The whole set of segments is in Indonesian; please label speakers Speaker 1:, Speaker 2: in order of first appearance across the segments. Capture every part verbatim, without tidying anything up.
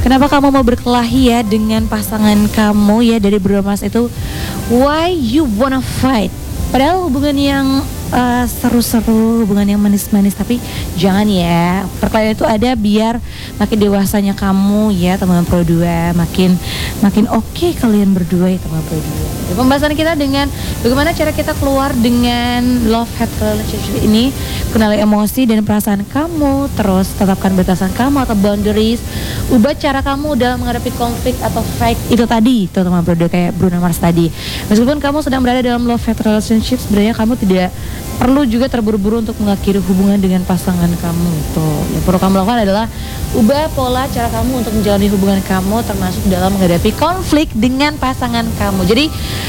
Speaker 1: Kenapa kamu mau berkelahi ya dengan pasangan kamu ya dari Bruno Mars itu? Why you wanna fight? Padahal hubungan yang uh, seru-seru, hubungan yang manis-manis, tapi jangan ya. Perkelahian itu ada biar makin dewasanya kamu ya teman-teman Pro dua, makin makin oke okay kalian berdua ya teman-teman Pro dua. Ya, pembahasan kita dengan bagaimana cara kita keluar dengan love hate relationship ini, kenali emosi dan perasaan kamu, terus tetapkan batasan kamu atau boundaries, ubah cara kamu dalam menghadapi konflik atau fight itu tadi, tuh teman Pro dua kayak Bruno Mars tadi. Meskipun kamu sedang berada dalam love hate relationship, sebenarnya kamu tidak perlu juga terburu-buru untuk mengakhiri hubungan dengan pasangan kamu. Tuh, yang perlu kamu lakukan adalah ubah pola cara kamu untuk menjalani hubungan kamu, termasuk dalam menghadapi konflik dengan pasangan kamu. Jadi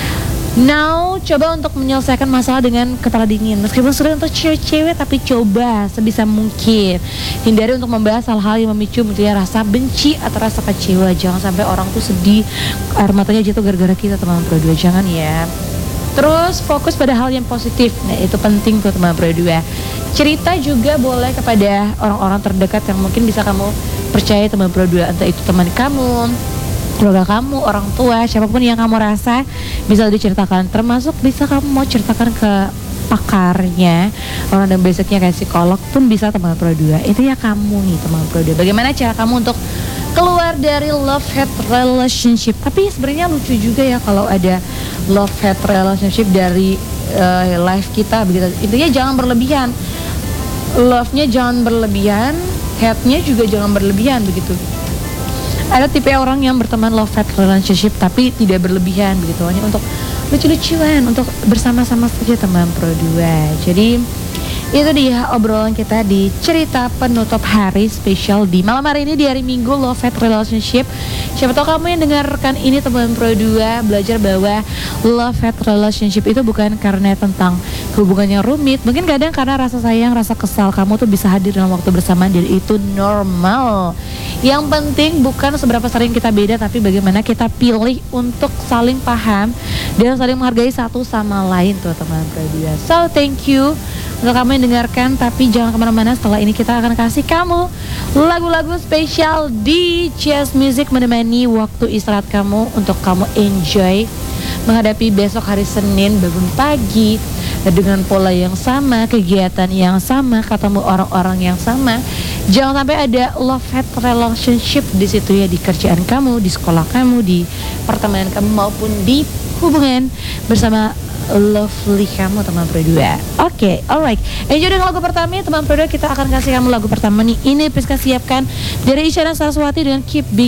Speaker 1: now coba untuk menyelesaikan masalah dengan kepala dingin. Meskipun sudah untuk cewek-cewek, tapi coba sebisa mungkin hindari untuk membahas hal-hal yang memicu munculnya rasa benci atau rasa kecewa. Jangan sampai orang tuh sedih, air matanya jatuh gara-gara kita teman Pro dua. Jangan ya. Terus fokus pada hal yang positif. Nah itu penting tuh teman Pro dua. Cerita juga boleh kepada orang-orang terdekat yang mungkin bisa kamu percaya teman Pro dua. Entah itu teman kamu, keluarga kamu, orang tua, siapapun yang kamu rasa bisa diceritakan. Termasuk bisa kamu mau ceritakan ke pakarnya, orang dan basicnya kayak psikolog pun bisa teman Pro dua. Itu ya kamu nih teman Pro dua. Bagaimana cara kamu untuk keluar dari love hate relationship? Tapi sebenarnya lucu juga ya kalau ada love hate relationship dari uh, life kita begitu. Intinya jangan berlebihan. Love-nya jangan berlebihan, hate-nya juga jangan berlebihan begitu. Ada tipe orang yang berteman love hate relationship tapi tidak berlebihan begitu, hanya untuk lucu-lucuan, untuk bersama-sama saja teman Pro dua. Jadi itu dia obrolan kita di cerita penutup hari spesial di malam hari ini di hari Minggu love hate relationship. Siapa tahu kamu yang dengarkan ini teman Pro dua belajar bahwa love hate relationship itu bukan karena tentang hubungan yang rumit. Mungkin kadang karena rasa sayang, rasa kesal kamu tuh bisa hadir dalam waktu bersamaan dan itu normal. Yang penting bukan seberapa sering kita beda, tapi bagaimana kita pilih untuk saling paham dan saling menghargai satu sama lain tuh teman Pro dua. So thank you untuk kamu yang dengarkan, tapi jangan kemana-mana. Setelah ini kita akan kasih kamu lagu-lagu spesial di Jazz Music menemani waktu istirahat kamu untuk kamu enjoy menghadapi besok hari Senin bangun pagi dengan pola yang sama, kegiatan yang sama, ketemu orang-orang yang sama. Jangan sampai ada love hate relationship di situ ya, di kerjaan kamu, di sekolah kamu, di pertemanan kamu maupun di hubungan bersama lovely kamu teman Pro dua. Oke, okay, alright. Enjoy dengan lagu pertama ya teman Pro dua. Kita akan kasih kamu lagu pertama nih. Ini Priska siapkan dari Isyana Saraswati dengan Keep Being